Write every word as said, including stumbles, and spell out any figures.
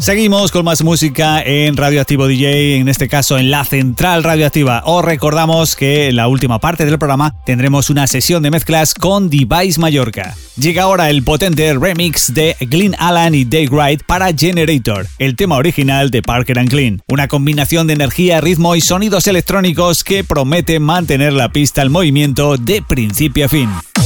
Seguimos con más música en Radioactivo D J, en este caso en la Central Radioactiva. Os recordamos que en la última parte del programa tendremos una sesión de mezclas con Device Mallorca. Llega ahora el potente remix de Glyn Allan y Dave Wright para Generator, el tema original de Parker and Glyn. Una combinación de energía, ritmo y sonidos electrónicos que promete mantener la pista en movimiento de principio a fin.